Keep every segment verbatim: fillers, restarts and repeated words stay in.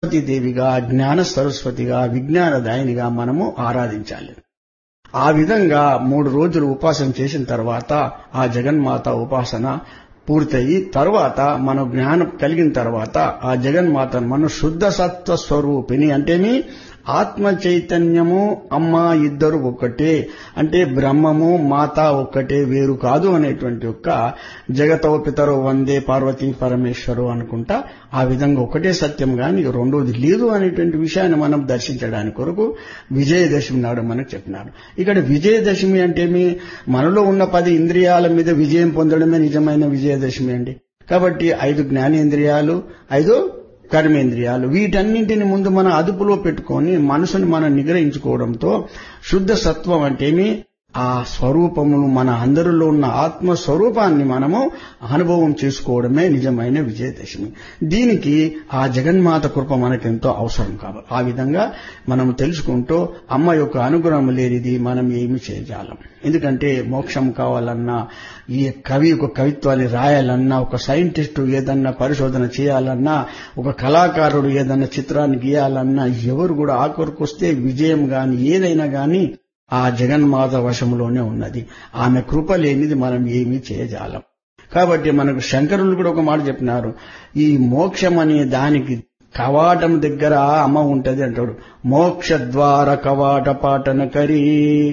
దేవిగా, జ్ఞాన సరస్వతిగా, విజ్ఞానదాయినిగా మనము ఆరాధించాలి. ఆ విధంగా మూడు రోజులు ఉపాసన చేసిన తర్వాత ఆ జగన్మాత ఉపాసన పూర్తయి తర్వాత మన జ్ఞానం కలిగిన తర్వాత ఆ జగన్మాతను మనం శుద్ధ సత్వ స్వరూపిణి అంటేమి ఆత్మ చైతన్యము అమ్మ ఇద్దరు ఒక్కటే, అంటే బ్రహ్మము మాత ఒక్కటే, వేరు కాదు అనేటువంటి యొక్క జగతో పితరో వందే పార్వతీ పరమేశ్వరు అనుకుంటా ఆ విధంగా ఒకటే సత్యం గాని రెండోది లేదు అనేటువంటి విషయాన్ని మనం దర్శించడానికి కొరకు విజయదశమి నాడు మనకు చెప్పినారు. ఇక్కడ విజయదశమి అంటేమి మనలో ఉన్న పది ఇంద్రియాల మీద విజయం పొందడమే నిజమైన విజయదశమి అండి. కాబట్టి ఐదు జ్ఞానేంద్రియాలు, ఐదు కర్మేంద్రియాలు, వీటన్నింటిని ముందు మన అదుపులో పెట్టుకొని మనసుని మనం నిగ్రహించుకోవడంతో శుద్ధ సత్వం అంటేమి ఆ స్వరూపమును మన అందరిలో ఉన్న ఆత్మ స్వరూపాన్ని మనము అనుభవం చేసుకోవడమే నిజమైన విజయదశమి. దీనికి ఆ జగన్మాత కృప మనకెంతో అవసరం కాబట్టి ఆ విధంగా మనం తెలుసుకుంటూ అమ్మ యొక్క అనుగ్రహం లేనిది మనం ఏమి చేయజాలం. ఎందుకంటే మోక్షం కావాలన్నా, ఈ కవి ఒక కవిత్వాన్ని రాయాలన్నా, ఒక సైంటిస్టు ఏదన్నా పరిశోధన చేయాలన్నా, ఒక కళాకారుడు ఏదన్నా చిత్రాన్ని గీయాలన్నా ఎవరు కూడా ఆఖరికి వస్తే విజయం గాని ఏదైనా గాని ఆ జగన్మాత వశంలోనే ఉన్నది. ఆమె కృప లేనిది మనం ఏమీ చేయజాలం. కాబట్టి మనకు శంకరులు కూడా ఒక మాట చెప్పినారు, ఈ మోక్షం అనే దానికి కవాటం దగ్గర అమ్మ ఉంటది అంటాడు. మోక్ష ద్వార కవాట పాటన కరీ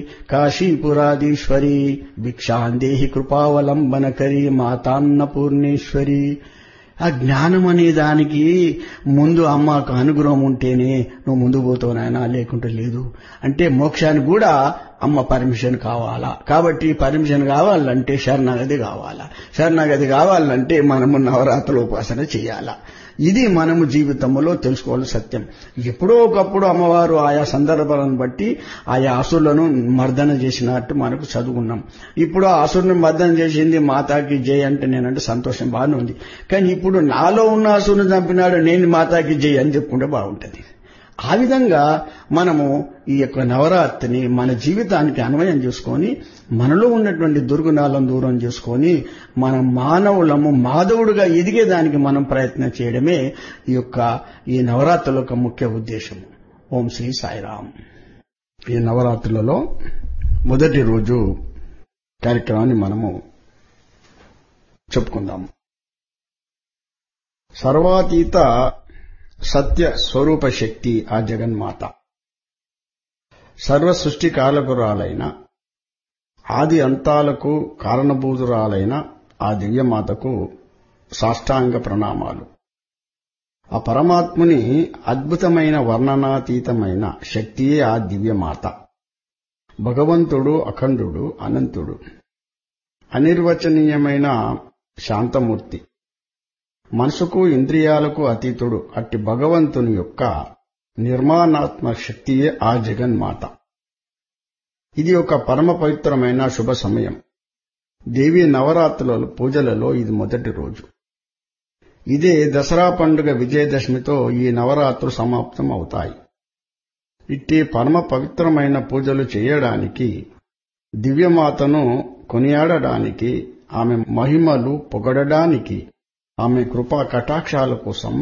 కాశీపురాధీశ్వరి భిక్షాందేహి కృపావలంబన కరీ మాతాన్నపూర్ణేశ్వరి. ఆ జ్ఞానం అనే దానికి ముందు అమ్మకు అనుగ్రహం ఉంటేనే నువ్వు ముందు పోతావు నాయనా, లేకుంటే లేదు. అంటే మోక్షానికి కూడా అమ్మ పర్మిషన్ కావాలా. కాబట్టి పర్మిషన్ కావాలంటే శరణాగతి కావాలా. శరణాగతి కావాలంటే మనము నవరాత్రుల ఉపాసన చేయాలా. ఇది మనము జీవితంలో తెలుసుకోవాలి సత్యం. ఎప్పుడో ఒకప్పుడు అమ్మవారు ఆయా సందర్భాలను బట్టి ఆయా అసురులను మర్దన చేసినట్టు మనకు చదువుకున్నాం. ఇప్పుడు ఆ అసురుని మర్దన చేసింది మాతాకి జై అంటే నేనంటే సంతోషం బాగానే ఉంది. కానీ ఇప్పుడు నాలో ఉన్న అసురుని చంపినాడు నేను మాతాకి జై అని చెప్పుకుంటే బాగుంటుంది. ఆ విధంగా మనము ఈ యొక్క నవరాత్రిని మన జీవితానికి అన్వయం చేసుకొని మనలో ఉన్నటువంటి దుర్గుణాలను దూరం చేసుకొని మన మానవులము మాధవుడుగా ఎదిగేదానికి మనం ప్రయత్నం చేయడమే ఈ యొక్క ఈ నవరాత్రుల యొక్క ముఖ్య ఉద్దేశం. ఓం శ్రీ సాయిరాం. ఈ నవరాత్రులలో మొదటి రోజు కార్యక్రమాన్ని మనము చెప్పుకుందాం. సర్వాతీత సత్య స్వరూప శక్తి ఆ జగన్మాత, సర్వ సృష్టి కారకురాలైన ఆది అంతాలకు కారణభూతురాలైన ఆ దివ్యమాతకు సాష్టాంగ ప్రణామాలు. ఆ పరమాత్ముని అద్భుతమైన వర్ణనాతీతమైన శక్తియే ఆ దివ్యమాత. భగవంతుడు అఖండుడు, అనంతుడు, అనిర్వచనీయమైన శాంతమూర్తి, మనసుకు ఇంద్రియాలకు అతీతుడు. అట్టి భగవంతుని యొక్క నిర్మాణాత్మక శక్తియే ఆ జగన్మాత. ఇది ఒక పరమ పవిత్రమైన శుభ సమయం. దేవీ నవరాత్రుల పూజలలో ఇది మొదటి రోజు. ఇదే దసరా పండుగ విజయదశమితో ఈ నవరాత్రులు సమాప్తం అవుతాయి. ఇట్టి పరమ పవిత్రమైన పూజలు చేయడానికి, దివ్యమాతను కొనియాడడానికి, ఆమె మహిమలు పొగడడానికి, ఆమె కృపా కటాక్షాల కోసం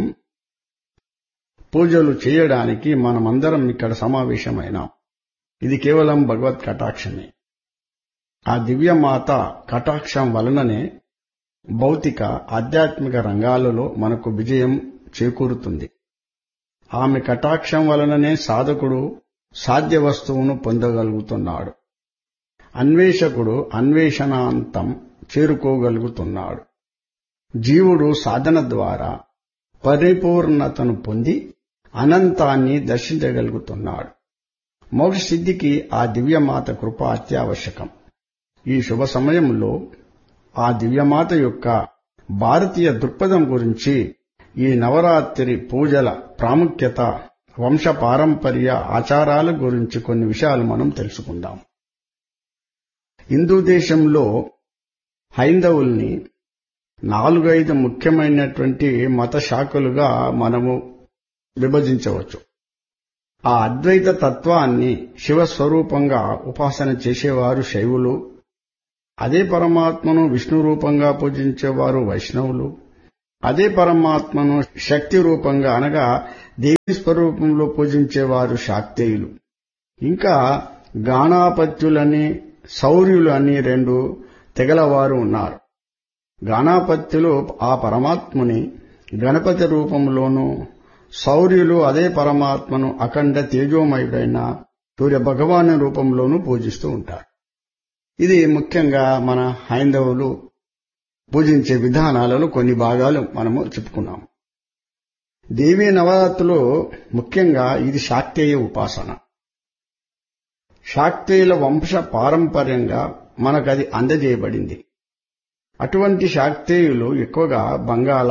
పూజలు చేయడానికి మనమందరం ఇక్కడ సమావేశమైనాం. ఇది కేవలం భగవత్ కటాక్షమే. ఆ దివ్యమాత కటాక్షం వలననే భౌతిక ఆధ్యాత్మిక రంగాలలో మనకు విజయం చేకూరుతుంది. ఆమె కటాక్షం వలననే సాధకుడు సాధ్య వస్తువును పొందగలుగుతున్నాడు. అన్వేషకుడు అన్వేషణాంతం చేరుకోగలుగుతున్నాడు. జీవుడు సాధన ద్వారా పరిపూర్ణతను పొంది అనంతాన్ని దర్శించగలుగుతున్నాడు. మోక్షసిద్ధికి ఆ దివ్యమాత కృప అత్యావశ్యకం. ఈ శుభ సమయంలో ఆ దివ్యమాత యొక్క భారతీయ దృక్పథం గురించి, ఈ నవరాత్రి పూజల ప్రాముఖ్యత, వంశ పారంపర్య ఆచారాల గురించి కొన్ని విషయాలు మనం తెలుసుకుందాం. హిందూ దేశంలో హైందవుల్ని నాలుగైదు ముఖ్యమైనటువంటి మత శాఖలుగా మనము విభజించవచ్చు. ఆ అద్వైత తత్వాన్ని శివస్వరూపంగా ఉపాసన చేసేవారు శైవులు, అదే పరమాత్మను విష్ణు రూపంగా పూజించేవారు వైష్ణవులు, అదే పరమాత్మను శక్తి రూపంగా అనగా దేవి స్వరూపంలో పూజించేవారు శాక్తేయులు. ఇంకా గాణాపత్యులని శౌర్యులు అని రెండు తెగలవారు ఉన్నారు. గాణాపత్యులు ఆ పరమాత్ముని గణపతి రూపంలోనూ, శౌర్యులు అదే పరమాత్మను అఖండ తేజోమయుడైన సూర్య భగవాను రూపంలోనూ పూజిస్తూ ఉంటారు. ఇది ముఖ్యంగా మన హైందవులు పూజించే విధానాలలో కొన్ని భాగాలు మనము చెప్పుకున్నాము. దేవీ నవరాత్రులు ముఖ్యంగా ఇది శాక్తేయ ఉపాసన. శాక్తేయుల వంశ పారంపర్యంగా మనకది అందజేయబడింది. అటువంటి శాక్తేయులు ఎక్కువగా బంగాళ,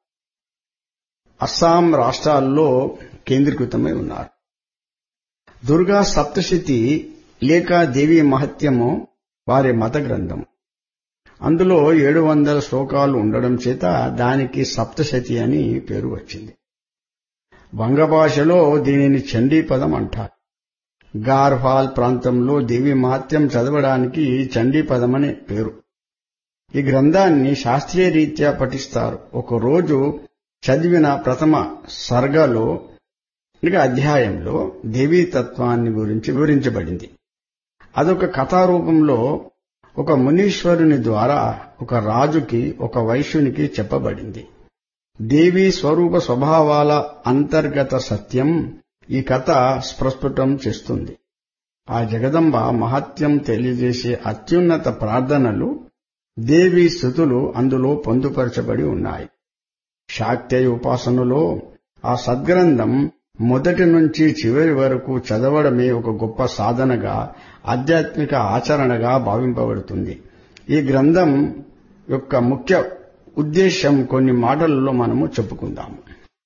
అస్సాం రాష్ట్రాల్లో కేంద్రీకృతమై ఉన్నారు. దుర్గా సప్తశతి లేక దేవీ మహత్యము వారి మత గ్రంథం. అందులో ఏడు వందల శ్లోకాలు ఉండడం చేత దానికి సప్తశతి అని పేరు వచ్చింది. బంగ భాషలో దీనిని చండీపదం అంటారు. గార్వాల్ ప్రాంతంలో దేవీ మహత్యం చదవడానికి చండీపదమనే పేరు. ఈ గ్రంథాన్ని శాస్త్రీయ రీత్యా పఠిస్తారు. ఒకరోజు చదివిన ప్రథమ సర్గలో అధ్యాయంలో దేవీతత్వాన్ని గురించి వివరించబడింది. అదొక కథారూపంలో ఒక మునీశ్వరుని ద్వారా ఒక రాజుకి, ఒక వైశ్యునికి చెప్పబడింది. దేవీ స్వరూప స్వభావాల అంతర్గత సత్యం ఈ కథ స్పష్టం చేస్తుంది. ఆ జగదంబ మహత్యం తెలియజేసే అత్యున్నత ప్రార్థనలు, దేవీ స్తుతులు అందులో పొందుపరచబడి ఉన్నాయి. శాక్తేయ ఉపాసనలో ఆ సద్గ్రంథం మొదటి నుంచి చివరి వరకు చదవడమే ఒక గొప్ప సాధనగా, ఆధ్యాత్మిక ఆచరణగా భావింపబడుతుంది. ఈ గ్రంథం యొక్క ముఖ్య ఉద్దేశం కొన్ని మాటలలో మనము చెప్పుకుందాము.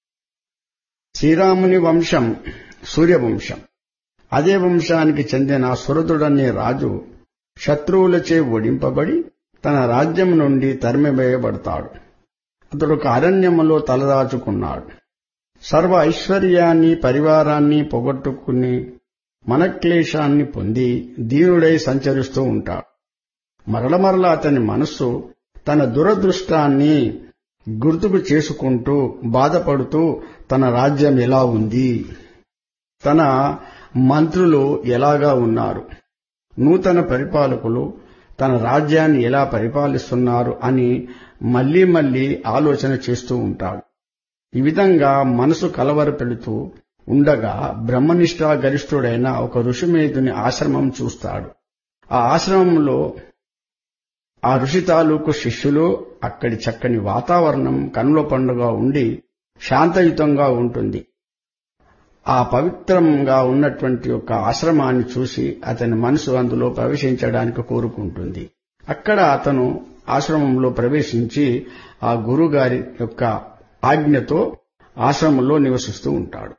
శ్రీరాముని వంశం సూర్యవంశం. అదే వంశానికి చెందిన సురదుడనే రాజు శత్రువులచే ఓడింపబడి తన రాజ్యం నుండి తరిమివేయబడతాడు. అతడు ఒక అరణ్యములో తలదాచుకున్నాడు. సర్వ ఐశ్వర్యాన్ని, పరివారాన్ని పొగొట్టుకుని మనక్లేశాన్ని పొంది దీనుడై సంచరిస్తూ ఉంటాడు. మరల మరల అతని మనస్సు తన దురదృష్టాన్ని గుర్తుకు చేసుకుంటూ బాధపడుతూ తన రాజ్యం ఎలా ఉంది, తన మంత్రులు ఎలాగా ఉన్నారు, నూతన పరిపాలకులు తన రాజ్యాన్ని ఎలా పరిపాలిస్తున్నారు అని మళ్లీ మళ్లీ ఆలోచన చేస్తూ ఉంటాడు. ఈ విధంగా మనసు కలవరపెడుతూ ఉండగా బ్రహ్మనిష్ఠా గరిష్ఠుడైన ఒక ఋషిమేధుని ఆశ్రమం చూస్తాడు. ఆ ఆశ్రమంలో ఆ ఋషి తాలూకు శిష్యులు, అక్కడి చక్కని వాతావరణం కనుల పండుగ ఉండి శాంతయుతంగా ఉంటుంది. ఆ పవిత్రంగా ఉన్నటువంటి ఒక ఆశ్రమాన్ని చూసి అతని మనసు అందులో ప్రవేశించడానికి కోరుకుంటుంది. అక్కడ అతను ఆశ్రమంలో ప్రవేశించి ఆ గురుగారి యొక్క ఆజ్ఞతో ఆశ్రమంలో నివసిస్తూ ఉంటాడు.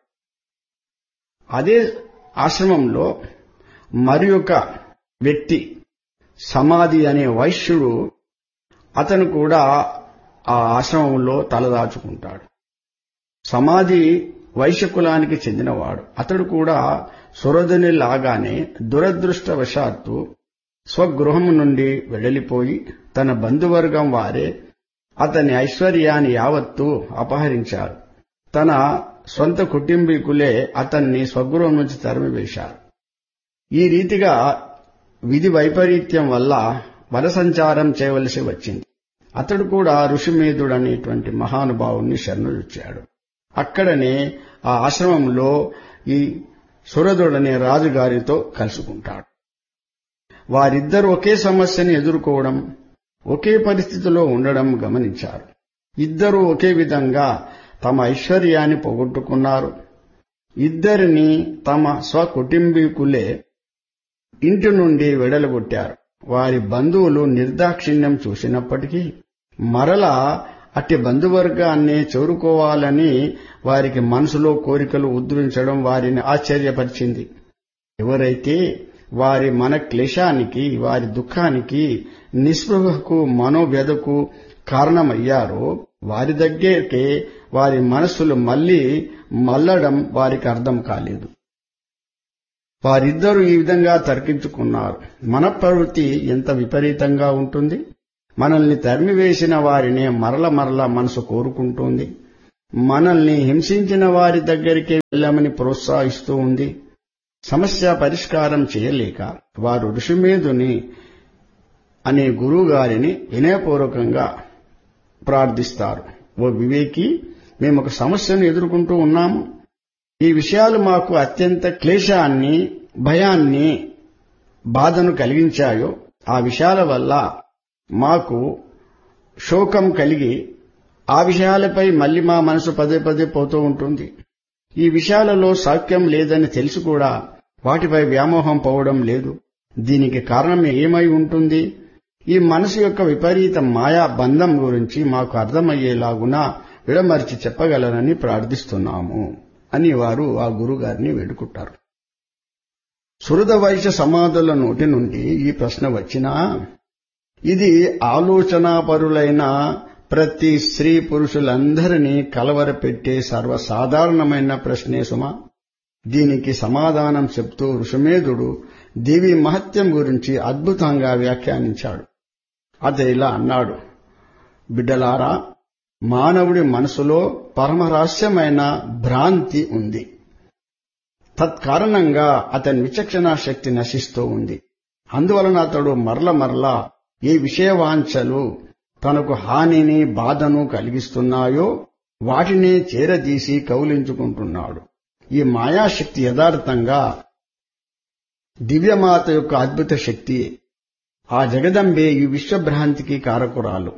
అదే ఆశ్రమంలో మరి ఒక వ్యక్తి సమాధి అనే వైశ్యుడు, అతను కూడా ఆ ఆశ్రమంలో తలదాచుకుంటాడు. సమాధి వైశ్య కులానికి చెందినవాడు. అతడు కూడా సురధుని లాగానే దురదృష్టవశాత్తు స్వగృహం నుండి వెడలిపోయి తన బంధువర్గం వారే అతని ఐశ్వర్యాన్ని యావత్తూ అపహరించారు. తన సొంత కుటుంబీకులే అతన్ని స్వగృహం నుంచి తరిమివేశారు. ఈ రీతిగా విధి వైపరీత్యం వల్ల వన సంచారం చేయవలసి వచ్చింది. అతడు కూడా ఋషిమేధుడనేటువంటి మహానుభావుణ్ణి శరణుజొచ్చాడు. అక్కడనే ఆ ఆశ్రమంలో ఈ సురధుడనే రాజుగారితో కలుసుకుంటాడు. వారిద్దరూ ఒకే సమస్యని ఎదుర్కోవడం, ఒకే పరిస్థితిలో ఉండడం గమనించారు. ఇద్దరూ ఒకే విధంగా తమ ఐశ్వర్యాన్ని పోగొట్టుకున్నారు. ఇద్దరిని తమ స్వకుటుంబీకులే ఇంటి నుండి వెడలగొట్టారు. వారి బంధువులు నిర్దాక్షిణ్యం చూసినప్పటికీ మరలా అట్టి బంధువర్గాన్నే చేరుకోవాలని వారికి మనసులో కోరికలు ఉద్ధరించడం వారిని ఆశ్చర్యపరిచింది. ఎవరైతే వారి మన క్లేశానికి, వారి దుఃఖానికి, నిస్పృహకు, మనోవ్యధకు కారణమయ్యారో వారి దగ్గరికే వారి మనస్సులు మళ్లీ మళ్లడం వారికి అర్థం కాలేదు. వారిద్దరూ ఈ విధంగా తర్కించుకున్నారు. మన ప్రవృత్తి ఎంత విపరీతంగా ఉంటుంది. మనల్ని తరిమివేసిన వారినే మరల మరల మనసు కోరుకుంటోంది. మనల్ని హింసించిన వారి దగ్గరికి వెళ్ళమని ప్రోత్సహిస్తూ ఉంది. సమస్య పరిష్కారం చేయలేక వారు ఋషిమేధుని అనే గురువుగారిని వినయపూర్వకంగా ప్రార్థిస్తారు. ఓ వివేకి, మేము ఒక సమస్యను ఎదుర్కొంటూ ఉన్నాము. ఈ విషయాలు మాకు అత్యంత క్లేశాన్ని, భయాన్ని, బాధను కలిగించాయో ఆ విషయాల వల్ల మాకు శోకం కలిగి ఆ విషయాలపై మళ్లీ మా మనసు పదే పదే పోతూ ఉంటుంది. ఈ విషయాలలో సౌఖ్యం లేదని తెలిసి కూడా వాటిపై వ్యామోహం పోవడం లేదు. దీనికి కారణం ఏమై ఉంటుంది? ఈ మనసు యొక్క విపరీత మాయా బంధం గురించి మాకు అర్థమయ్యేలాగున విడమర్చి చెప్పగలరని ప్రార్థిస్తున్నాము అని వారు ఆ గురుగారిని వేడుకుంటారు. సురద వైశ్య సమాధుల నోటి నుండి ఈ ప్రశ్న వచ్చినా ఇది ఆలోచనాపరులైన ప్రతి స్త్రీ పురుషులందరినీ కలవరపెట్టే సర్వసాధారణమైన ప్రశ్నే సుమా. దీనికి సమాధానం చెప్తూ ఋషిమేధుడు దేవి మహత్యం గురించి అద్భుతంగా వ్యాఖ్యానించాడు. అతడిలా అన్నాడు: బిడ్డలారా, మానవుడి మనసులో పరమరహస్యమైన భ్రాంతి ఉంది. తత్కారణంగా అతని విచక్షణా శక్తి నశిస్తూ ఉంది. అందువలన అతడు మరల మరల ఏ విషయవాంఛలు తనకు హానిని, బాధను కలిగిస్తున్నాయో వాటినే చేరదీసి కౌలించుకుంటున్నాడు. ఈ మాయాశక్తి యథార్థంగా దివ్యమాత యొక్క అద్భుత శక్తి. ఆ జగదంబే ఈ విశ్వభ్రాంతికి కారకురాలు.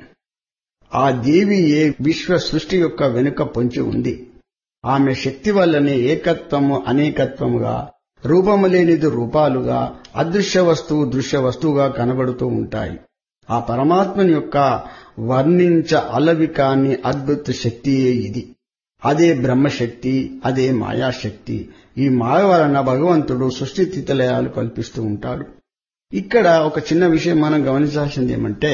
ఆ దేవియే విశ్వ సృష్టి యొక్క వెనుక పొంచి ఉంది. ఆమె శక్తి వల్లనే ఏకత్వము అనేకత్వముగా, రూపము లేనిది రూపాలుగా, అదృశ్య వస్తువు దృశ్య వస్తువుగా కనబడుతూ ఉంటాయి. ఆ పరమాత్మని యొక్క వర్ణించ అలవి కాని అద్భుత శక్తియే ఇది. అదే బ్రహ్మశక్తి, అదే మాయాశక్తి. ఈ మాయ వలన భగవంతుడు సృష్టి స్థితిలయాలు కల్పిస్తూ ఉంటాడు. ఇక్కడ ఒక చిన్న విషయం మనం గమనించాల్సింది ఏమంటే,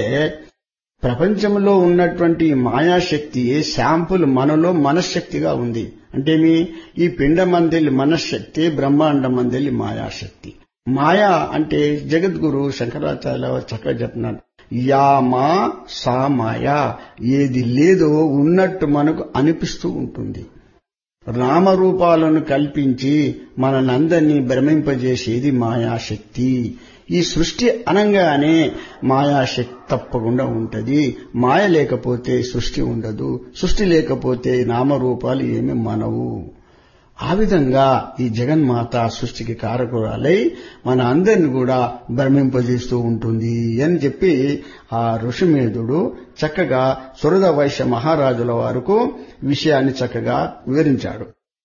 ప్రపంచంలో ఉన్నటువంటి మాయాశక్తియే శాంపుల్ మనలో మనశ్శక్తిగా ఉంది. అంటే మీ ఈ పిండమందలి మనశ్శక్తి, బ్రహ్మాండమందలి మాయాశక్తి. మాయా అంటే జగద్గురు శంకరాచార్య చక్కగా చెప్పినారు, యా మా సా మాయా. ఏది లేదో ఉన్నట్టు మనకు అనిపిస్తూ ఉంటుంది. నామరూపాలను కల్పించి మనందరినీ భ్రమింపజేసేది మాయాశక్తి. ఈ సృష్టి అనంగానే మాయాశక్తి తప్పకుండా ఉంటది. మాయ లేకపోతే సృష్టి ఉండదు. సృష్టి లేకపోతే నామరూపాలు ఏమి మనవు. ఆ విధంగా ఈ జగన్మాత సృష్టికి కారకురాలై మన అందరిని కూడా భ్రమింపజేస్తూ ఉంటుంది అని చెప్పి ఆ ఋషిమేధుడు చక్కగా సురద వైశ్య మహారాజుల వారికి విషయాన్ని చక్కగా వివరించాడు.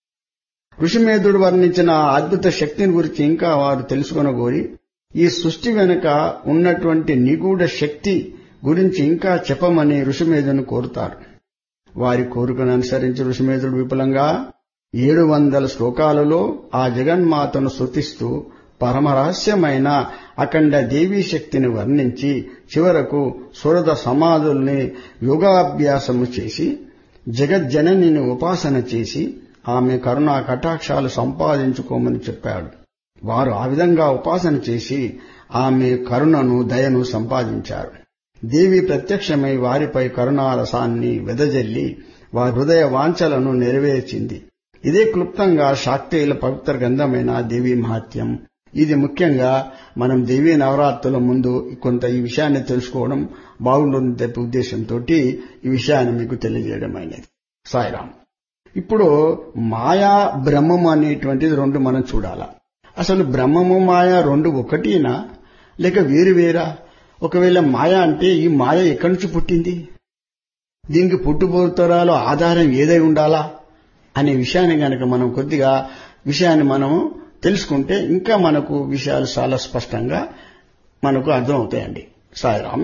ఋషిమేధుడు వర్ణించిన అద్భుత శక్తిని గురించి ఇంకా వారు తెలుసుకొనగోరి ఈ సృష్టి వెనుక ఉన్నటువంటి నిగూఢ శక్తి గురించి ఇంకా చెప్పమని ఋషిమేధుని కోరుతారు. వారి కోరికను అనుసరించి ఋషిమేధుడు విపులంగా ఏడు వందల శ్లోకాలలో ఆ జగన్మాతను స్తుతిస్తూ పరమరహస్యమైన అఖండ దేవీ శక్తిని వర్ణించి చివరకు సురద సమాధుల్ని యోగాభ్యాసము చేసి జగజ్జననిని ఉపాసన చేసి ఆమె కరుణా కటాక్షాలు సంపాదించుకోమని చెప్పాడు. వారు ఆ విధంగా ఉపాసన చేసి ఆమె కరుణను, దయను సంపాదించారు. దేవి ప్రత్యక్షమై వారిపై కరుణారసాన్ని వెదజల్లి వారి హృదయ వాంఛలను నెరవేర్చింది. ఇదే క్లుప్తంగా శాక్తేయుల పవిత్ర గ్రంథమైన దేవీ మహత్యం. ఇది ముఖ్యంగా మనం దేవీ నవరాత్రుల ముందు కొంత ఈ విషయాన్ని తెలుసుకోవడం బాగుంటుంది చెప్పే ఉద్దేశంతో ఈ విషయాన్ని మీకు తెలియజేయడమైనది. సాయిరాం. ఇప్పుడు మాయా బ్రహ్మము అనేటువంటిది రెండు మనం చూడాలా. అసలు బ్రహ్మము మాయా రెండు ఒకటినా లేక వేరు వేరా? ఒకవేళ మాయ అంటే ఈ మాయ ఎక్కడి నుంచి పుట్టింది, దీనికి పుట్టుబోతరాలు ఆధారం ఏదై ఉండాలా అనే విషయాన్ని గనక మనం కొద్దిగా విషయాన్ని మనం తెలుసుకుంటే ఇంకా మనకు విషయాలు చాలా స్పష్టంగా మనకు అర్థమవుతాయండి. సాయిరాం.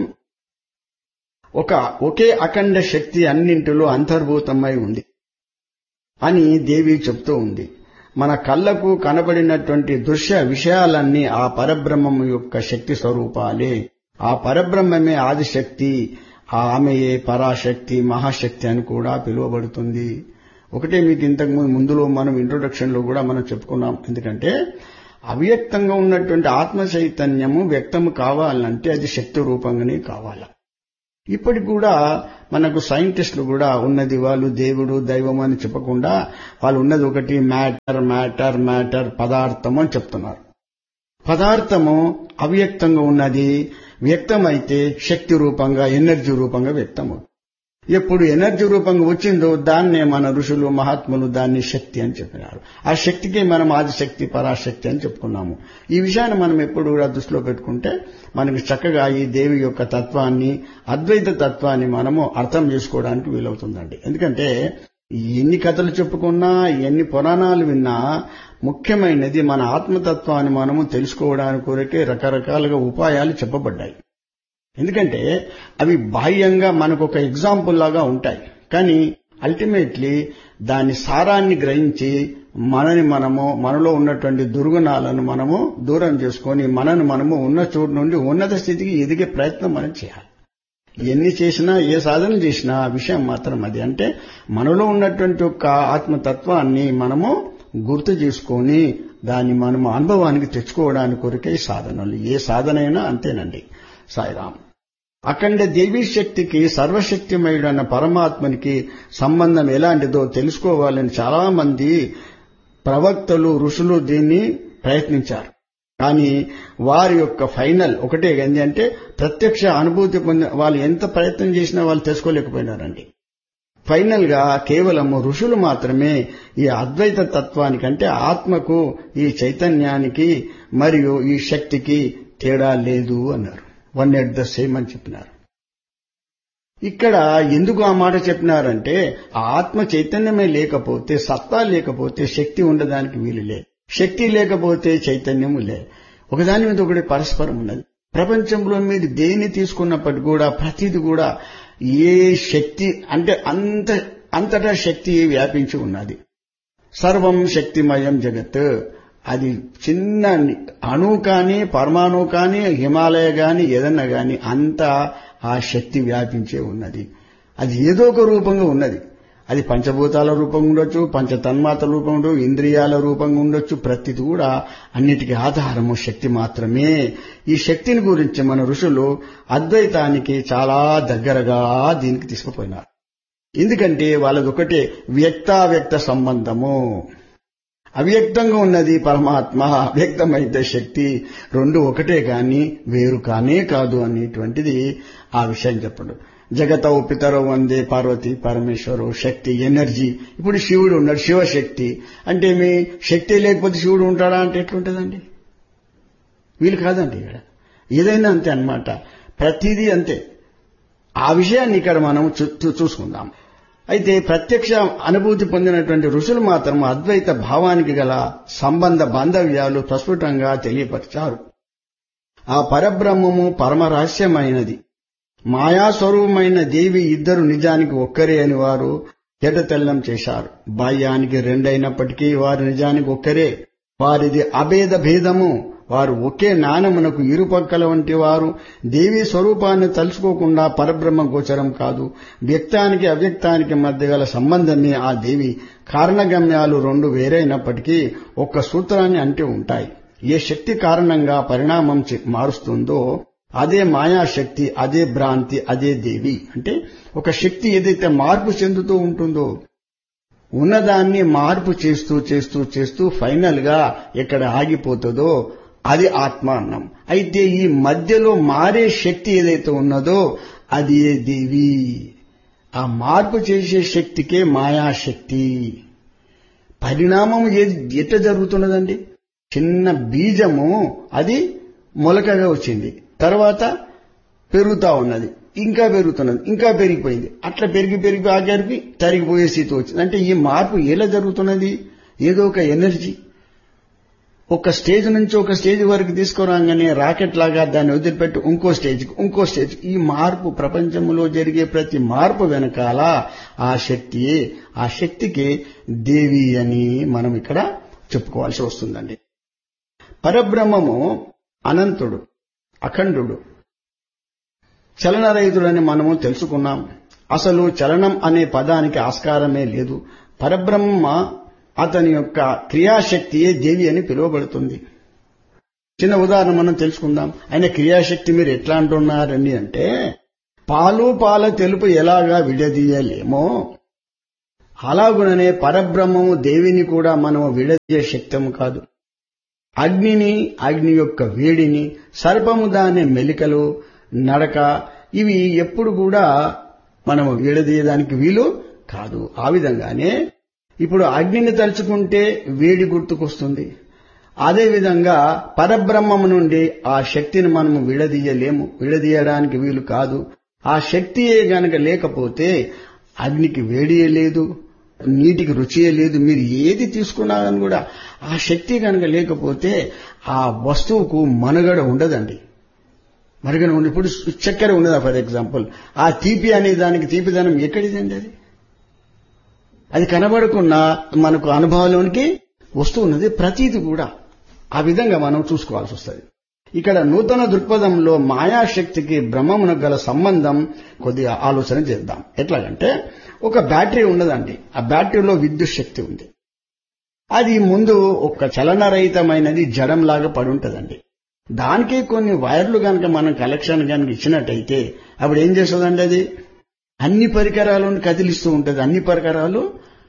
ఒక ఒకే అఖండ శక్తి అన్నింటిలో అంతర్భూతమై ఉంది అని దేవి చెప్తూ ఉంది. మన కళ్లకు కనబడినటువంటి దృశ్య విషయాలన్నీ ఆ పరబ్రహ్మము యొక్క శక్తి స్వరూపాలే. ఆ పరబ్రహ్మమే ఆదిశక్తి. ఆమెయే పరాశక్తి, మహాశక్తి అని కూడా పిలువబడుతుంది. ఒకటే మీకు ఇంతకు ముందులో మనం ఇంట్రొడక్షన్ లో కూడా మనం చెప్పుకున్నాం. ఎందుకంటే అవ్యక్తంగా ఉన్నటువంటి ఆత్మ చైతన్యము వ్యక్తము కావాలంటే అది శక్తి రూపంగానే కావాలి. ఇప్పటికి కూడా మనకు సైంటిస్టులు కూడా ఉన్నది వాళ్ళు దేవుడు దైవం అని చెప్పకుండా వాళ్ళు ఉన్నది ఒకటి మ్యాటర్ మ్యాటర్ మ్యాటర్ పదార్థము అని చెప్తున్నారు. పదార్థము అవ్యక్తంగా ఉన్నది, వ్యక్తమైతే శక్తి రూపంగా ఎనర్జీ రూపంగా వ్యక్తమవుతుంది. ఎప్పుడు ఎనర్జీ రూపంగా వచ్చిందో దాన్నే మన ఋషులు మహాత్ములు దాన్ని శక్తి అని చెప్పినారు. ఆ శక్తికి మనం ఆదిశక్తి పరాశక్తి అని చెప్పుకున్నాము. ఈ విషయాన్ని మనం ఎప్పుడు కూడా దృష్టిలో పెట్టుకుంటే మనకి చక్కగా ఈ దేవి యొక్క తత్వాన్ని అద్వైత తత్వాన్ని మనము అర్థం చేసుకోవడానికి వీలవుతుందండి. ఎందుకంటే ఎన్ని కథలు చెప్పుకున్నా ఎన్ని పురాణాలు విన్నా ముఖ్యమైనది మన ఆత్మతత్వాన్ని మనము తెలుసుకోవడానికి కొరకే రకరకాలుగా ఉపాయాలు చెప్పబడ్డాయి. ఎందుకంటే అవి బాహ్యంగా మనకు ఒక ఎగ్జాంపుల్ లాగా ఉంటాయి, కానీ అల్టిమేట్లీ దాని సారాన్ని గ్రహించి మనని మనము మనలో ఉన్నటువంటి దుర్గుణాలను మనము దూరం చేసుకొని మనను మనము ఉన్న చోటు నుండి ఉన్నత స్థితికి ఎదిగే ప్రయత్నం మనం చేయాలి. ఎన్ని చేసినా ఏ సాధన చేసినా విషయం మాత్రం అది, అంటే మనలో ఉన్నటువంటి ఒక ఆత్మతత్వాన్ని మనము గుర్తు చేసుకొని దాన్ని మనము అనుభవానికి తెచ్చుకోవడానికి కొరకే సాధనలు. ఏ సాధన అయినా అంతేనండి. సాయిరాం. అఖండ దేవీ శక్తికి సర్వశక్తిమయుడన్న పరమాత్మనికి సంబంధం ఎలాంటిదో తెలుసుకోవాలని చాలా మంది ప్రవక్తలు ఋషులు దీన్ని ప్రయత్నించారు. కానీ వారి యొక్క ఫైనల్ ఒకటే ఏంటి అంటే ప్రత్యక్ష అనుభూతి పొంది వాళ్ళు ఎంత ప్రయత్నం చేసినా వాళ్ళు తెలుసుకోలేకపోయినారండి. ఫైనల్ గా కేవలము ఋషులు మాత్రమే ఈ అద్వైత తత్వానికి అంటే ఆత్మకు ఈ చైతన్యానికి మరియు ఈ శక్తికి తేడా లేదు అన్నారు. వన్ ఎట్ ద సేమ్ అని చెప్పినారు. ఇక్కడ ఎందుకు ఆ మాట చెప్పినారంటే ఆ ఆత్మ చైతన్యమే లేకపోతే, సత్తా లేకపోతే శక్తి ఉండడానికి వీలు లేదు. శక్తి లేకపోతే చైతన్యము లేదు. ఒకదాని మీద ఒకటి పరస్పరం ఉన్నది. ప్రపంచంలో మీరు దేన్ని తీసుకున్నప్పటికీ కూడా ప్రతిది కూడా ఏ శక్తి అంటే అంత అంతటా శక్తి వ్యాపించి ఉన్నది. సర్వం శక్తిమయం జగత్. అది చిన్న అణువు కానీ పరమాణువు కానీ హిమాలయ కానీ ఏదన్నా కానీ అంతా ఆ శక్తి వ్యాపించే ఉన్నది. అది ఏదో ఒక రూపంగా ఉన్నది. అది పంచభూతాల రూపంగా ఉండొచ్చు, పంచ తన్మాత రూపంగా ఉండొచ్చు, ఇంద్రియాల రూపంగా ఉండొచ్చు. ప్రతిది కూడా అన్నిటికీ ఆధారము శక్తి మాత్రమే. ఈ శక్తిని గురించి మన ఋషులు అద్వైతానికి చాలా దగ్గరగా దీనికి తీసుకుపోయినారు. ఎందుకంటే వాళ్ళది ఒకటే వ్యక్తావ్యక్త సంబంధము. అవ్యక్తంగా ఉన్నది పరమాత్మ, అవ్యక్తమైతే శక్తి, రెండు ఒకటే గాని వేరు కానే కాదు అనేటువంటిది ఆ విషయం చెప్పడు. జగతౌ పితరౌ వందే పార్వతి పరమేశ్వరు. శక్తి ఎనర్జీ. ఇప్పుడు శివుడు ఉన్నాడు, శివశక్తి అంటే మీ శక్తి లేకపోతే శివుడు ఉంటాడా అంటే ఎట్లుంటుందండి? వీలు కాదండి. ఇక్కడ ఏదైనా అంతే అన్నమాట. ప్రతిదీ అంతే. ఆ విషయాన్ని ఇక్కడ మనం చూసుకుందాం. అయితే ప్రత్యక్ష అనుభూతి పొందినటువంటి ఋషులు మాత్రం అద్వైత భావానికి గల సంబంధ బాంధవ్యాలు ప్రస్ఫుటంగా తెలియపరిచారు. ఆ పరబ్రహ్మము పరమరహస్యమైనది. మాయాస్వరూపమైన దేవి ఇద్దరు నిజానికి ఒక్కరే అని వారు ఎటతెల్లం చేశారు. బాహ్యానికి రెండైనప్పటికీ వారు నిజానికి ఒక్కరే. వారిది అభేద భేదము. వారు ఒకే నాణమునకు ఇరుపక్కల వంటి వారు. దేవీ స్వరూపాన్ని తలుచుకోకుండా పరబ్రహ్మ గోచరం కాదు. వ్యక్తానికి అవ్యక్తానికి మధ్య గల సంబంధమే ఆ దేవి. కారణగమ్యాలు రెండు వేరైనప్పటికీ ఒక్క సూత్రాన్ని అంటి ఉంటాయి. ఏ శక్తి కారణంగా పరిణామం మారుస్తుందో అదే మాయాశక్తి, అదే భ్రాంతి, అదే దేవి. అంటే ఒక శక్తి ఏదైతే మార్పు చెందుతూ ఉంటుందో ఉన్నదాన్ని మార్పు చేస్తూ చేస్తూ చేస్తూ ఫైనల్ గా ఎక్కడ ఆగిపోతుందో అది ఆత్మ అన్నాం. అయితే ఈ మధ్యలో మారే శక్తి ఏదైతే ఉన్నదో అది ఏ దేవి. ఆ మార్పు చేసే శక్తికే మాయాశక్తి. పరిణామం ఏది ఎట్లా జరుగుతున్నదండి? చిన్న బీజము అది మొలకగా వచ్చింది, తర్వాత పెరుగుతా ఉన్నది, ఇంకా పెరుగుతున్నది, ఇంకా పెరిగిపోయింది. అట్లా పెరిగి పెరిగి ఆఖరికి తరిగిపోయే స్థితి వచ్చింది. అంటే ఈ మార్పు ఎలా జరుగుతున్నది? ఏదో ఒక ఎనర్జీ ఒక స్టేజ్ నుంచి ఒక స్టేజ్ వరకు తీసుకురాగానే రాకెట్ లాగా దాన్ని వదిలిపెట్టి ఇంకో స్టేజ్కి ఇంకో స్టేజ్. ఈ మార్పు ప్రపంచంలో జరిగే ప్రతి మార్పు వెనకాల ఆ శక్తియే. ఆ శక్తికి దేవి అని మనం ఇక్కడ చెప్పుకోవాల్సి వస్తుందండి. పరబ్రహ్మము అనంతుడు, అఖండుడు, చలనరహితుడని మనము తెలుసుకున్నాం. అసలు చలనం అనే పదానికి ఆస్కారమే లేదు. పరబ్రహ్మ అతని యొక్క క్రియాశక్తియే దేవి అని పిలువబడుతుంది. చిన్న ఉదాహరణ మనం తెలుసుకుందాం. ఆయన క్రియాశక్తి మీరు ఎట్లా అంటున్నారని అంటే పాలు పాల తెలుపు ఎలాగా విడదీయలేమో అలాగుననే పరబ్రహ్మము దేవిని కూడా మనం విడదీయ శక్తము కాదు. అగ్నిని, అగ్ని యొక్క వేడిని, సర్పము దాని మెలికలు, నడక ఇవి ఎప్పుడు కూడా మనము విడదీయడానికి వీలు కాదు. ఆ విధంగానే ఇప్పుడు అగ్నిని తలుచుకుంటే వేడి గుర్తుకొస్తుంది. అదేవిధంగా పరబ్రహ్మము నుండి ఆ శక్తిని మనము విడదీయలేము, విడదీయడానికి వీలు కాదు. ఆ శక్తియే గనక లేకపోతే అగ్నికి వేడియే లేదు, నీటికి రుచియే లేదు. మీరు ఏది తీసుకున్నారని కూడా ఆ శక్తి కనుక లేకపోతే ఆ వస్తువుకు మనుగడ ఉండదండి. మనుగడ ఉండి ఇప్పుడు చక్కెర ఉన్నదా ఫర్ ఎగ్జాంపుల్, ఆ తీపి అనే దానికి తీపిదనం ఎక్కడిదండి? అది అది కనబడకుండా మనకు అనుభవంలోనికి వస్తూ ఉన్నది. ప్రతీది కూడా ఆ విధంగా మనం చూసుకోవాల్సి వస్తుంది. ఇక్కడ నూతన దృక్పథంలో మాయాశక్తికి బ్రహ్మమునకు గల సంబంధం కొద్దిగా ఆలోచన చేద్దాం. ఎట్లాగంటే ఒక బ్యాటరీ ఉన్నదండి, ఆ బ్యాటరీలో విద్యుత్ శక్తి ఉంది. అది ముందు ఒక చలనరహితమైనది జడంలాగా పడి ఉంటుందండి. దానికి కొన్ని వైర్లు కనుక మనం కలెక్షన్ కనుక ఇచ్చినట్టయితే అప్పుడు ఏం చేస్తుందండి? అది అన్ని పరికరాలను కదిలిస్తూ ఉంటుంది, అన్ని పరికరాలు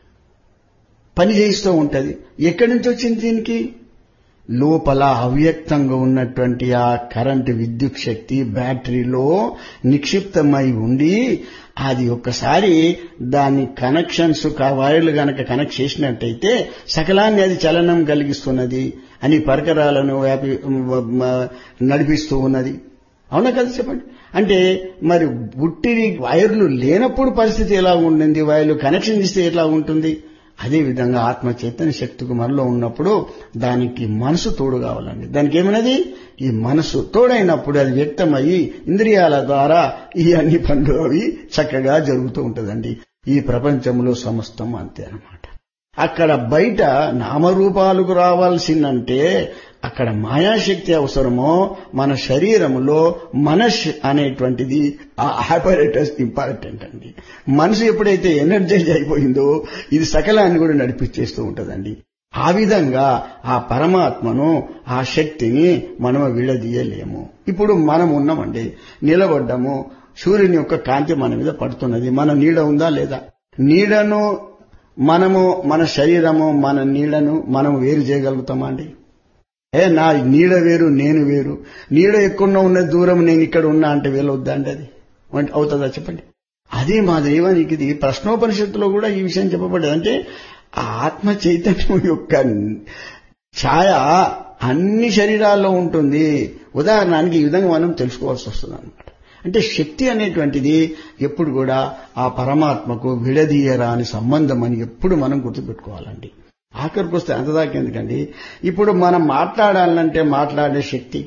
పని చేయిస్తూ ఉంటుంది. ఎక్కడి నుంచి వచ్చింది? దీనికి లోపల అవ్యక్తంగా ఉన్నటువంటి ఆ కరెంటు విద్యుత్ శక్తి బ్యాటరీలో నిక్షిప్తమై ఉండి అది ఒక్కసారి దాని కనెక్షన్స్ వైర్లు గనక కనెక్ట్ చేసినట్టయితే సకలాన్ని అది చలనం కలిగిస్తున్నది, అని పరికరాలను వ్యాపి నడిపిస్తూ ఉన్నది. అవునా కదా చెప్పండి? అంటే మరి బుట్టిని వైర్లు లేనప్పుడు పరిస్థితి ఎలా ఉంటుంది, వైర్లు కనెక్షన్ ఇస్తే ఎట్లా ఉంటుంది? అదేవిధంగా ఆత్మ చైతన్య శక్తికి మనలో ఉన్నప్పుడు దానికి మనసు తోడు కావాలండి. దానికి ఏమైనది? ఈ మనసు తోడైనప్పుడు అది వ్యక్తమయ్యి ఇంద్రియాల ద్వారా ఈ అన్ని పనులు అవి చక్కగా జరుగుతూ ఉంటుందండి. ఈ ప్రపంచంలో సమస్తం అంతే అన్నమాట. అక్కడ బయట నామరూపాలకు రావాల్సిందంటే అక్కడ మాయాశక్తి అవసరమో మన శరీరంలో మనస్ అనేటువంటిది ఆ ఆపరేటర్స్ ఇంపార్టెంట్ అండి. మనసు ఎప్పుడైతే ఎనర్జైజ్ అయిపోయిందో ఇది సకలాన్ని కూడా నడిపించేస్తూ ఉంటుందండి. ఆ విధంగా ఆ పరమాత్మను ఆ శక్తిని మనం విడదీయలేము. ఇప్పుడు మనం ఉన్నామండి, నిలబడ్డము, సూర్యుని యొక్క కాంతి మన మీద పడుతున్నది, మన నీడ ఉందా లేదా? నీడను మనము మన శరీరము మన నీడను మనం వేరు చేయగలుగుతామా అండి? ఏ నా నీడ వేరు నేను వేరు, నీడ ఎక్కడో ఉన్న దూరం నేను ఇక్కడ ఉన్నా అంటే వేలవుద్దా అండి? అది అవుతుందా చెప్పండి? అదే మా దైవానికి ఇది ప్రశ్నోపనిషత్తులో కూడా ఈ విషయం చెప్పబడ్డది. అంటే ఆ ఆత్మ చైతన్యం యొక్క ఛాయ అన్ని శరీరాల్లో ఉంటుంది. ఉదాహరణకి ఈ విధంగా మనం తెలుసుకోవాల్సి వస్తుంది అన్నమాట. అంటే శక్తి అనేటువంటిది ఎప్పుడు కూడా ఆ పరమాత్మకు విడదీయరాని సంబంధం అని ఎప్పుడు మనం గుర్తుపెట్టుకోవాలండి. ఆఖరికి వస్తే అంతదాకా ఎందుకండి, ఇప్పుడు మనం మాట్లాడాలంటే మాట్లాడే శక్తి,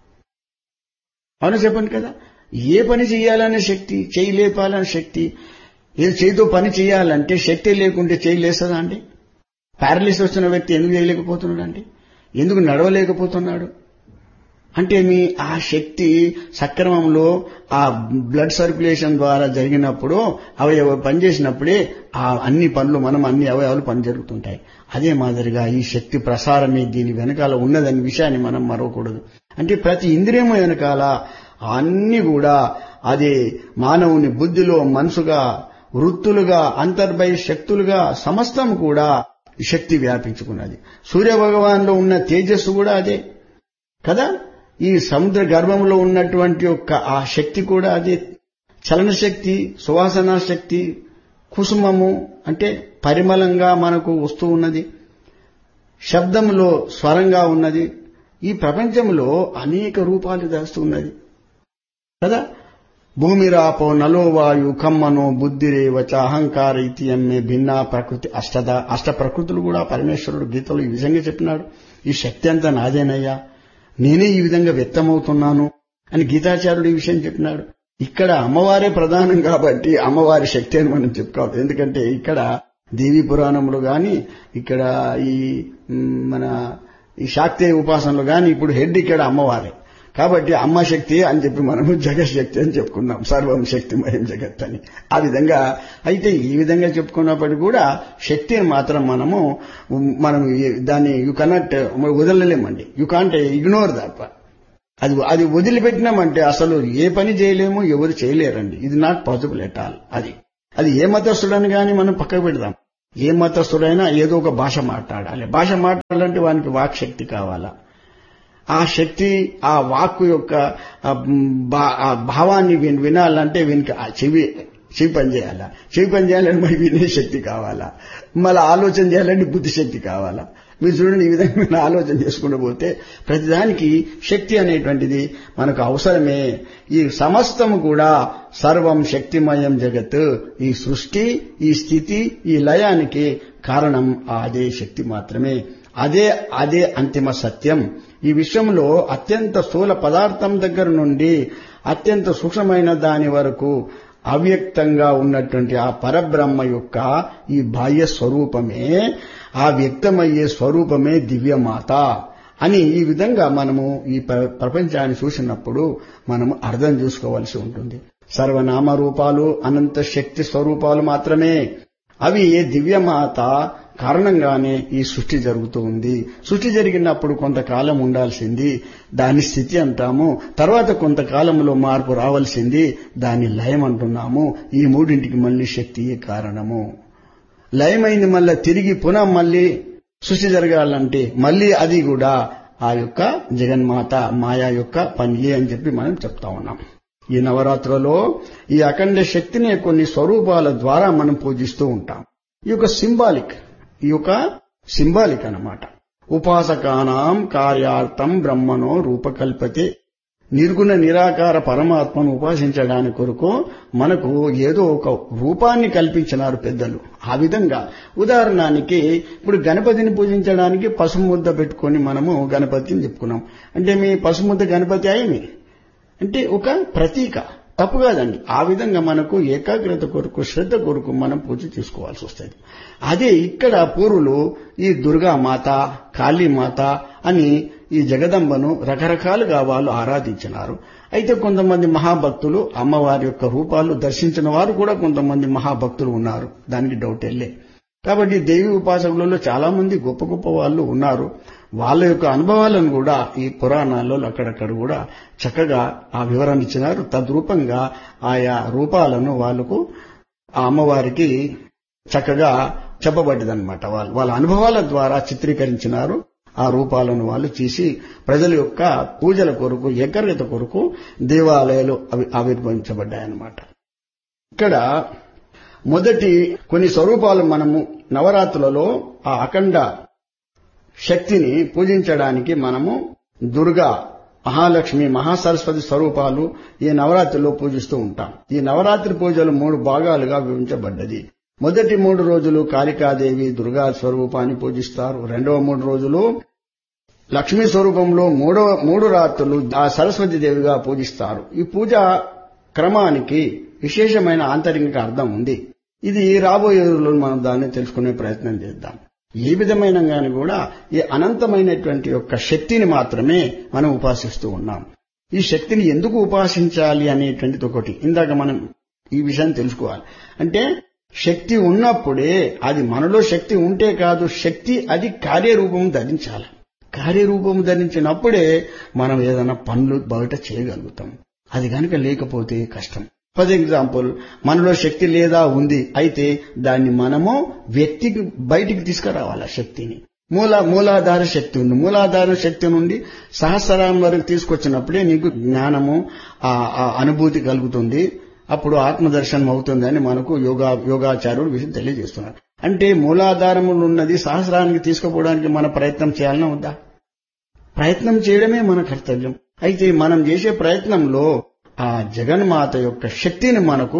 అవును చెప్పండి కదా, ఏ పని చేయాలనే శక్తి, చేయి లేపాలనే శక్తి, ఏదో చేతితో పని చేయాలంటే శక్తి లేకుంటే చేయి లేస్తుందా అండి? పారలిసిస్ వచ్చిన వ్యక్తి ఎందుకు చేయలేకపోతున్నాడు అండి? ఎందుకు నడవలేకపోతున్నాడు అంటే మీ ఆ శక్తి సక్రమంలో ఆ బ్లడ్ సర్క్యులేషన్ ద్వారా జరిగినప్పుడు అవయవ పనిచేసినప్పుడే ఆ అన్ని పనులు మనం అన్ని అవయవాలు పని జరుగుతుంటాయి. అదే మాదిరిగా ఈ శక్తి ప్రసారమే దీని వెనకాల ఉన్నదనే విషయాన్ని మనం మరవకూడదు. అంటే ప్రతి ఇంద్రియము వెనకాల అన్ని కూడా అదే మానవుని బుద్ధిలో మనసుగా వృత్తులుగా అంతర్బహి శక్తులుగా సమస్తం కూడా శక్తి వ్యాపించుకున్నది. సూర్య భగవాన్లో ఉన్న తేజస్సు కూడా అదే కదా. ఈ సముద్ర గర్భంలో ఉన్నటువంటి యొక్క ఆ శక్తి కూడా అదే. చలన శక్తి, సువాసనా శక్తి, కుసుమము అంటే పరిమళంగా మనకు వస్తూ ఉన్నది, శబ్దంలో స్వరంగా ఉన్నది. ఈ ప్రపంచంలో అనేక రూపాలు దాస్తూ ఉన్నది కదా. భూమిరాపో నలోవాయు కమ్మనో బుద్ధిరేవచ అహంకార ఇతియమ్మే భిన్న ప్రకృతి అష్టద అష్ట ప్రకృతులు కూడా పరమేశ్వరుడు గీతలో ఈ విధంగా చెప్పినాడు. ఈ శక్తి అంతా నాదేనయ్యా, నేనే ఈ విధంగా వ్యక్తమవుతున్నాను అని గీతాచార్యుడు ఈ విషయం చెప్పినాడు. ఇక్కడ అమ్మవారే ప్రధానం కాబట్టి అమ్మవారి శక్తి అని మనం చెప్పుకోవాలి. ఎందుకంటే ఇక్కడ దేవీ పురాణంలో గాని ఇక్కడ ఈ మన ఈ శాక్తేయ ఉపాసనలో గాని ఇప్పుడు హెడ్ ఇక్కడ అమ్మవారే కాబట్టి అమ్మ శక్తి అని చెప్పి మనము జగశక్తి అని చెప్పుకున్నాం, సర్వం శక్తిమయం జగత్ అని. ఆ విధంగా అయితే ఈ విధంగా చెప్పుకున్నప్పటికీ కూడా శక్తిని మాత్రం మనము మనం దాన్ని you cannot వదలలేమండి. You can't ignore that. అది అది వదిలిపెట్టినామంటే అసలు ఏ పని చేయలేము, ఎవరు చేయలేరండి. ఇది నాట్ పాసిబుల్ ఎట్ ఆల్. అది అది ఏ మతస్థుడని కానీ మనం పక్కకు పెడదాం. ఏ మతస్థుడైనా ఏదో ఒక భాష మాట్లాడాలి. భాష మాట్లాడాలంటే వానికి వాక్ శక్తి కావాలా. ఆ శక్తి, ఆ వాక్కు యొక్క భావాన్ని వినాలంటే వీనికి చెవి చెవి పని చేయాలా. చెవి పని చేయాలంటే మరి వినే శక్తి కావాలా. మళ్ళీ ఆలోచన చేయాలంటే బుద్ధి శక్తి కావాలా. మీరు చూడండి, ఈ విధంగా ఆలోచన చేసుకుంటూ పోతే ప్రతిదానికి శక్తి అనేటువంటిది మనకు అవసరమే. ఈ సమస్తము కూడా సర్వం శక్తిమయం జగత్. ఈ సృష్టి, ఈ స్థితి, ఈ లయానికి కారణం అదే శక్తి మాత్రమే. అదే అదే అంతిమ సత్యం. ఈ విశ్వంలో అత్యంత స్థూల పదార్థం దగ్గర నుండి అత్యంత సూక్ష్మమైన దాని వరకు అవ్యక్తంగా ఉన్నటువంటి ఆ పరబ్రహ్మ యొక్క ఈ బాహ్య స్వరూపమే, ఆ వ్యక్తమయ్యే స్వరూపమే దివ్యమాత అని ఈ విధంగా మనము ఈ ప్రపంచాన్ని చూసినప్పుడు మనము అర్థం చేసుకోవాల్సి ఉంటుంది. సర్వనామ రూపాలు అనంత శక్తి స్వరూపాలు మాత్రమే. అవి దివ్యమాత కారణంగానే ఈ సృష్టి జరుగుతూ ఉంది. సృష్టి జరిగినప్పుడు కొంతకాలం ఉండాల్సింది, దాని స్థితి అంటాము. తర్వాత కొంతకాలంలో మార్పు రావాల్సింది, దాన్ని లయం అంటున్నాము. ఈ మూడింటికి మళ్లీ శక్తియే కారణము. లయమైంది మళ్ళీ తిరిగి పునః మళ్లీ సృష్టి జరగాలంటే మళ్లీ అది కూడా ఆ యొక్క జగన్మాత మాయా యొక్క పనియే అని చెప్పి మనం చెప్తా ఉన్నాం. ఈ నవరాత్రులలో ఈ అఖండ శక్తిని కొన్ని స్వరూపాల ద్వారా మనం పూజిస్తూ ఉంటాం. ఈ యొక్క సింబాలిక్ ఈ యొక్క సింబాలిక్ అన్నమాట. ఉపాసకానాం కార్యార్థం బ్రహ్మణో రూపకల్పతే. నిర్గుణ నిరాకార పరమాత్మను ఉపాసించడానికి కొరకు మనకు ఏదో ఒక రూపాన్ని కల్పించినారు పెద్దలు. ఆ విధంగా ఉదాహరణకి ఇప్పుడు గణపతిని పూజించడానికి పసుముద్ద పెట్టుకొని మనము గణపతిని చెప్పుకున్నాం. అంటే మీ పసుముద్ద గణపతి అయింది అంటే ఒక ప్రతీక, తప్పు కాదండి. ఆ విధంగా మనకు ఏకాగ్రత కొరకు, శ్రద్ధ కొరకు మనం పూజ చేసుకోవాల్సి వస్తుంది. అదే ఇక్కడ పూర్వులు ఈ దుర్గామాత, కాళీమాత అని ఈ జగదంబను రకరకాలుగా వాళ్ళు ఆరాధించినారు. అయితే కొంతమంది మహాభక్తులు అమ్మవారి యొక్క రూపాలు దర్శించిన వారు కూడా కొంతమంది మహాభక్తులు ఉన్నారు, దానికి డౌట్ వెళ్ళే. కాబట్టి దేవి ఉపాసకులలో చాలా మంది గొప్ప గొప్ప వాళ్ళు ఉన్నారు. వాళ్ళ యొక్క అనుభవాలను కూడా ఈ పురాణాల్లో అక్కడక్కడ కూడా చక్కగా ఆ వివరణ ఇచ్చినారు. తద్రూపంగా ఆయా రూపాలను వాళ్ళకు ఆ అమ్మవారికి చక్కగా చెప్పబడ్డదన్నమాట. వాళ్ళు వాళ్ళ అనుభవాల ద్వారా చిత్రీకరించినారు. ఆ రూపాలను వాళ్ళు చేసి ప్రజల యొక్క పూజల కొరకు, ఏకాగ్రత కొరకు దేవాలయాలు అవి ఆవిర్భవించబడ్డాయన్నమాట. ఇక్కడ మొదటి కొన్ని స్వరూపాలు మనము నవరాత్రులలో ఆ అఖండ శక్తిని పూజించడానికి మనము దుర్గా, మహాలక్ష్మి, మహాసరస్వతి స్వరూపాలు ఈ నవరాత్రిలో పూజిస్తూ ఉంటాం. ఈ నవరాత్రి పూజలు మూడు భాగాలుగా విభజించబడ్డది. మొదటి మూడు రోజులు కాళికాదేవి దుర్గా స్వరూపాన్ని పూజిస్తారు. రెండవ మూడు రోజులు లక్ష్మీ స్వరూపంలో మూడవ మూడు రాత్రులు ఆ సరస్వతి దేవిగా పూజిస్తారు. ఈ పూజ క్రమానికి విశేషమైన ఆంతరిక అర్థం ఉంది. ఇది రాబోయే రోజుల్లో మనం దాన్ని తెలుసుకునే ప్రయత్నం చేద్దాం. ఏ విధమైన గాని కూడా ఈ అనంతమైనటువంటి యొక్క శక్తిని మాత్రమే మనం ఉపాసిస్తూ ఉన్నాం. ఈ శక్తిని ఎందుకు ఉపాసించాలి అనేటువంటిది ఒకటి ఇందాక మనం ఈ విషయాన్ని తెలుసుకోవాలి. అంటే శక్తి ఉన్నప్పుడే, అది మనలో శక్తి ఉంటే కాదు, శక్తి అది కార్యరూపం ధరించాలి. కార్యరూపం ధరించినప్పుడే మనం ఏదైనా పనులు బయట చేయగలుగుతాం. అది కనుక లేకపోతే కష్టం. ఫర్ ఎగ్జాంపుల్, మనలో శక్తి లేదా ఉంది, అయితే దాన్ని మనము వ్యక్తికి బయటికి తీసుకురావాలి. శక్తిని మూల మూలాధార శక్తి ఉంది. మూలాధార శక్తి నుండి సహస్రారం వరకు తీసుకొచ్చినప్పుడే నీకు జ్ఞానము, ఆ అనుభూతి కలుగుతుంది. అప్పుడు ఆత్మదర్శనం అవుతుందని మనకు యోగా యోగాచార్యులు విషయం తెలియజేస్తున్నారు. అంటే మూలాధారములు ఉన్నది సహస్రానికి తీసుకుపోవడానికి మన ప్రయత్నం చేయాలన్నా వద్దా? ప్రయత్నం చేయడమే మన కర్తవ్యం. అయితే మనం చేసే ప్రయత్నంలో ఆ జగన్మాత యొక్క శక్తిని మనకు,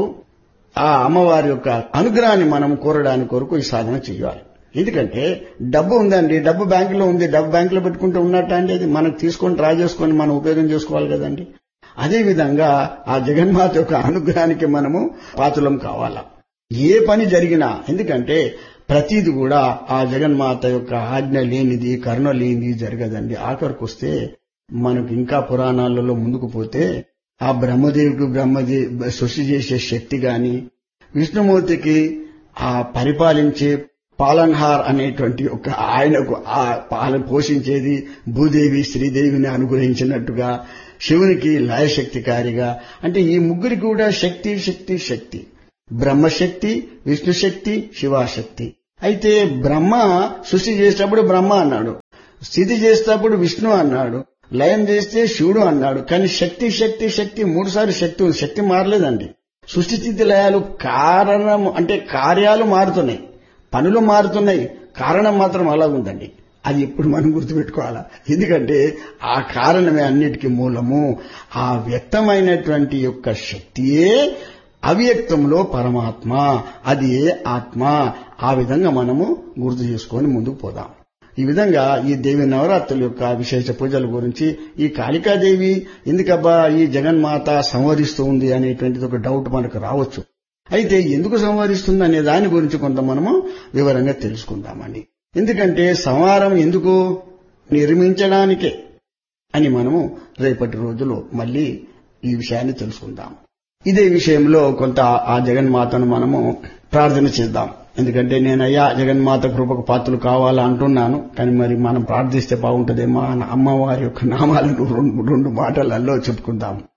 ఆ అమ్మవారి యొక్క అనుగ్రహాన్ని మనం కోరడానికి కొరకు ఈ సాధన చేయాలి. ఎందుకంటే డబ్బు ఉందండి, డబ్బు బ్యాంకులో ఉంది, డబ్బు బ్యాంకులో పెట్టుకుంటూ ఉన్నట్టు అంటే అది మనకు తీసుకొని డ్రా చేసుకొని మనం ఉపయోగం చేసుకోవాలి కదండి. అదేవిధంగా ఆ జగన్మాత యొక్క అనుగ్రహానికి మనము పాత్రలం కావాలా. ఏ పని జరిగినా, ఎందుకంటే ప్రతిది కూడా ఆ జగన్మాత యొక్క ఆజ్ఞ లేనిది, కరుణ లేనిది జరగదండి. ఆఖరికి వస్తే మనకు ఇంకా పురాణాలలో ముందుకు పోతే ఆ బ్రహ్మదేవుడికి బ్రహ్మదేవి సృష్టి చేసే శక్తి గాని, విష్ణుమూర్తికి ఆ పరిపాలించే పాలన్హార్ అనేటువంటి ఒక ఆయనకు ఆ పాలన పోషించేది భూదేవి శ్రీదేవిని అనుగ్రహించినట్టుగా, శివునికి లయశక్తికారిగా. అంటే ఈ ముగ్గురికి కూడా శక్తి శక్తి శక్తి. బ్రహ్మశక్తి, విష్ణుశక్తి, శివాశక్తి. అయితే బ్రహ్మ సృష్టి చేసేటప్పుడు బ్రహ్మ అన్నాడు, స్థితి చేసేటప్పుడు విష్ణు అన్నాడు, లయం చేస్తే శివుడు అన్నాడు. కానీ శక్తి శక్తి శక్తి మూడుసార్లు శక్తి ఉంది. శక్తి మారలేదండి. సృష్టి స్థితి లయాలు కారణం అంటే కార్యాలు మారుతున్నాయి, పనులు మారుతున్నాయి, కారణం మాత్రం అలా ఉందండి. అది ఎప్పుడు మనం గుర్తుపెట్టుకోవాలా. ఎందుకంటే ఆ కారణమే అన్నిటికీ మూలము. ఆ వ్యక్తమైనటువంటి యొక్క శక్తియే అవ్యక్తంలో పరమాత్మ, అది ఆత్మ. ఆ విధంగా మనము గుర్తు చేసుకొని ముందుకు పోదాం. ఈ విధంగా ఈ దేవి నవరాత్రుల యొక్క విశేష పూజల గురించి, ఈ కాళికాదేవి ఎందుకబ్బా ఈ జగన్మాత సంహరిస్తూ ఉంది అనేటువంటిది ఒక డౌట్ మనకు రావచ్చు. అయితే ఎందుకు సంహరిస్తుంది అనే దాని గురించి కొంత మనము వివరంగా తెలుసుకుందామండి. ఎందుకంటే సంహారం ఎందుకు, నిర్మించడానికే అని మనము రేపటి రోజులో మళ్ళీ ఈ విషయాన్ని తెలుసుకుందాం. ఇదే విషయంలో కొంత ఆ జగన్మాతను మనము ప్రార్థన చేద్దాం. ఎందుకంటే నేనయ్యా జగన్మాత కృపకు పాత్రలు కావాలా అంటున్నాను, కానీ మరి మనం ప్రార్థిస్తే బాగుంటుందేమో. అమ్మవారి యొక్క నామాలను రెండు రెండు మాటలలో చెప్పుకుందాం.